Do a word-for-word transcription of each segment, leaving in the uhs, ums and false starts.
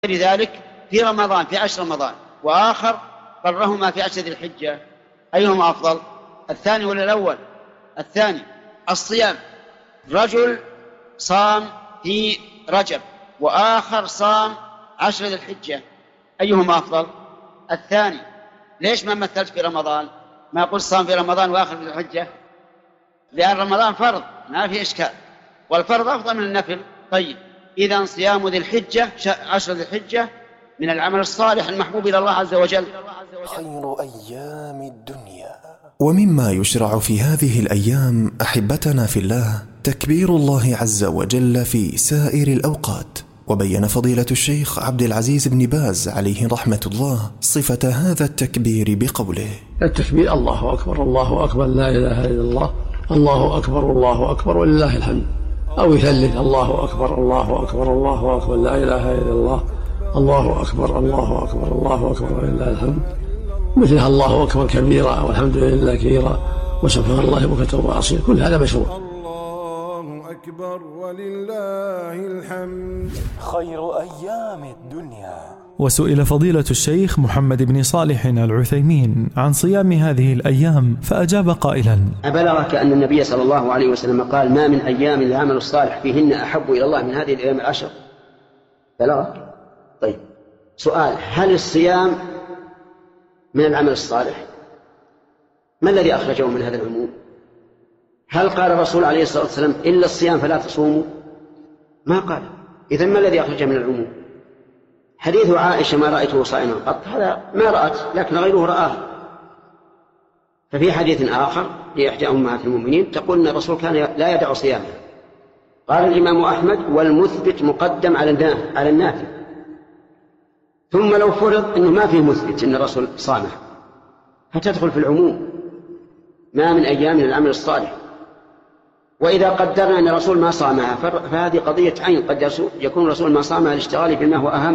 لذلك في رمضان في عشر رمضان، وآخر قرهما في عشر ذي الحجة، أيهما أفضل؟ الثاني ولا الأول؟ الثاني. الصيام، رجل صام في رجب وآخر صام عشر ذي الحجة، أيهما أفضل؟ الثاني. ليش ما مثلت في رمضان؟ ما قلت صام في رمضان وآخر في الحجة؟ لأن رمضان فرض ما في إشكال، والفرض أفضل من النفل. طيب، إذن صيام ذي الحجة عشر ذي الحجة من العمل الصالح المحبوب إلى الله عز وجل. خير أيام الدنيا. ومما يشرع في هذه الأيام أحبتنا في الله تكبير الله عز وجل في سائر الأوقات. وبين فضيلة الشيخ عبد العزيز بن باز عليه رحمة الله صفة هذا التكبير بقوله: التكبير الله أكبر الله أكبر لا إله إلا الله، الله أكبر الله أكبر ولله الحمد، أو يثلث الله أكبر الله أكبر الله أكبر لا إله إلا الله، الله أكبر الله أكبر الله أكبر ولله الحمد، مثلها الله أكبر كبيرا والحمد لله كثيرا وسبحان الله بكرة وأصيلا، كل هذا مشروع. الله أكبر ولله الحمد. خير أيام الدنيا. وسئل فضيلة الشيخ محمد بن صالح العثيمين عن صيام هذه الأيام فأجاب قائلا: أبلغك أن النبي صلى الله عليه وسلم قال: ما من أيام العمل الصالح فيهن أحب إلى الله من هذه الأيام العشر؟ بلغك؟ طيب، سؤال: هل الصيام من العمل الصالح؟ ما الذي أخرجه من هذا العموم؟ هل قال الرسول عليه الصلاة والسلام إلا الصيام فلا تصوموا؟ ما قال. إذن ما الذي أخرجه من العموم؟ حديث عائشة ما رأيته صائما قط، هذا ما رأت لكن غيره رآه. ففي حديث آخر لإحدى أمهات المؤمنين تقول أن الرسول كان لا يدع صيامه. قال الإمام أحمد: والمثبت مقدم على النافي. ثم لو فرض أنه ما فيه مثبت أن الرسول صامه فتدخل في العموم، ما من أيام العمل الصالح. وإذا قدرنا أن الرسول ما صامها فهذه قضية عين، قد يكون الرسول ما صامها لاشتغاله بما هو أهم.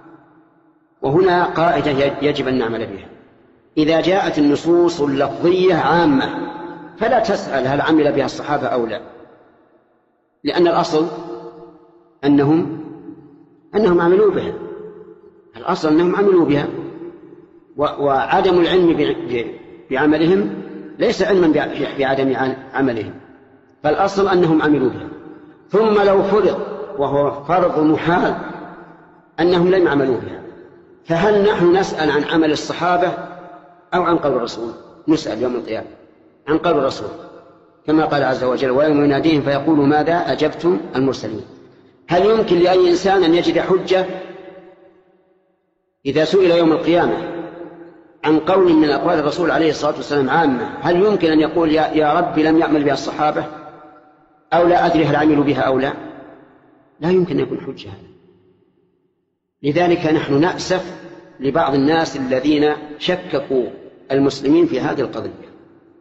وهنا قاعدة يجب أن نعمل بها: إذا جاءت النصوص اللفظية عامة فلا تسأل هل عمل بها الصحابة أو لا، لأن الأصل أنهم أنهم عملوا بها، الأصل أنهم عملوا بها، وعدم العلم بعملهم ليس علما بعدم عملهم، فالأصل أنهم عملوا بها. ثم لو فرض، وهو فرض محال، أنهم لم يعملوا بها، فهل نحن نسأل عن عمل الصحابة أو عن قول الرسول؟ نسأل يوم القيامة عن قول الرسول، كما قال عز وجل: ويوم يناديهم فيقول ماذا أجبتم المرسلين. هل يمكن لأي إنسان أن يجد حجة إذا سئل يوم القيامة عن قول من أقوال الرسول عليه الصلاة والسلام عامة، هل يمكن أن يقول يا, يا رب لم يعمل بها الصحابة، أو لا أدري هل عملوا بها أو لا؟ لا يمكن أن يكون حجة هذا. لذلك نحن نأسف لبعض الناس الذين شككوا المسلمين في هذه القضية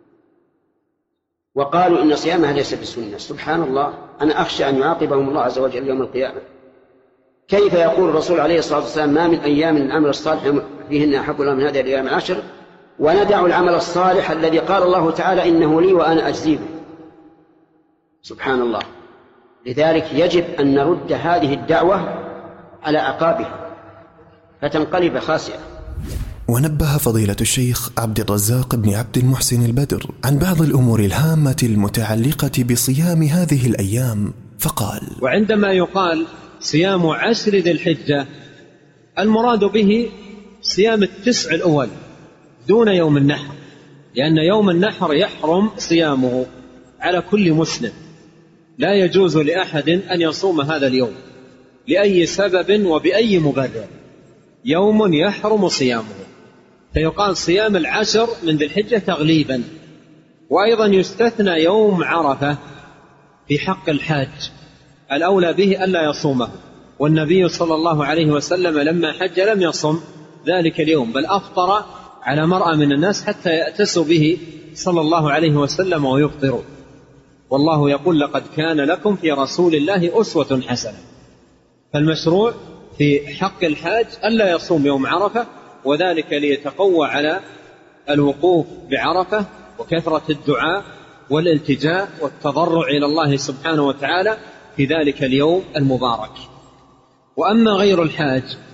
وقالوا إن صيامها ليس بالسنة. سبحان الله، أنا أخشى أن يعاقبهم الله عز وجل يوم القيامة. كيف يقول الرسول عليه الصلاة والسلام: ما من أيام العمل الصالح فيهن أحب الله من هذه الأيام العشر، وندع العمل الصالح الذي قال الله تعالى إنه لي وأنا أجزي به؟ سبحان الله. لذلك يجب أن نرد هذه الدعوة على أعقابها فتنقلب خاسئة. ونبه فضيلة الشيخ عبد الرزاق بن عبد المحسن البدر عن بعض الأمور الهامة المتعلقة بصيام هذه الأيام فقال: وعندما يقال صيام عشر ذي الحجة المراد به صيام التسع الأول دون يوم النحر، لأن يوم النحر يحرم صيامه على كل مسلم، لا يجوز لأحد أن يصوم هذا اليوم لأي سبب وبأي مبرر، يوم يحرم صيامه، فيقال صيام العشر من ذي الحجة تغليبا. وأيضا يستثنى يوم عرفة في حق الحاج، الأولى به ألا يصومه، والنبي صلى الله عليه وسلم لما حج لم يصم ذلك اليوم، بل أفطر على مرأى من الناس حتى يأتسوا به صلى الله عليه وسلم ويفطروا. والله يقول: لقد كان لكم في رسول الله أسوة حسنة. فالمشروع في حق الحاج ألا يصوم يوم عرفة، وذلك ليتقوى على الوقوف بعرفة وكثرة الدعاء والالتجاء والتضرع إلى الله سبحانه وتعالى في ذلك اليوم المبارك. وأما غير الحاج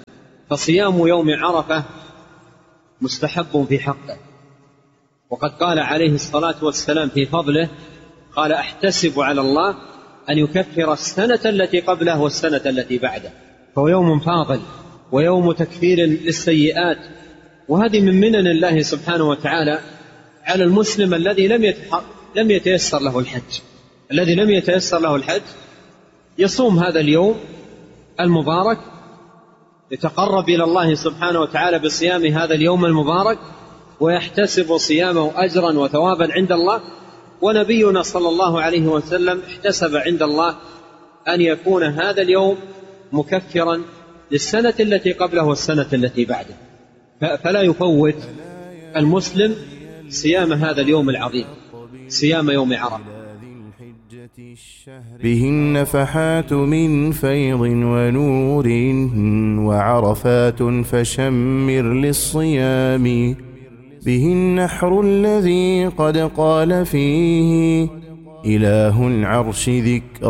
فصيام يوم عرفة مستحب في حقه، وقد قال عليه الصلاة والسلام في فضله قال أحتسب على الله أن يكفر السنة التي قبله والسنة التي بعده، فهو يوم فاضل ويوم تكفير للسيئات. وهذه من منن الله سبحانه وتعالى على المسلم الذي لم لم يتيسر له الحج. الذي لم يتيسر له الحج يصوم هذا اليوم المبارك، يتقرب إلى الله سبحانه وتعالى بصيام هذا اليوم المبارك، ويحتسب صيامه أجرا وثوابا عند الله. ونبينا صلى الله عليه وسلم احتسب عند الله أن يكون هذا اليوم مكفرا للسنة التي قبله والسنة التي بعده، فلا يفوت المسلم صيام هذا اليوم العظيم، صيام يوم عرفة. به النفحات من فيض ونور وعرفات فشمر للصيام، به النحر الذي قد قال فيه إله العرش ذكر